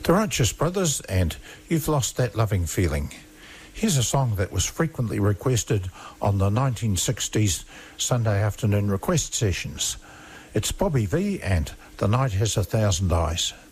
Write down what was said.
The Righteous Brothers and You've Lost That Loving Feeling. Here's a song that was frequently requested on the 1960s Sunday afternoon request sessions. It's Bobby V and The Night Has 1,000 Eyes.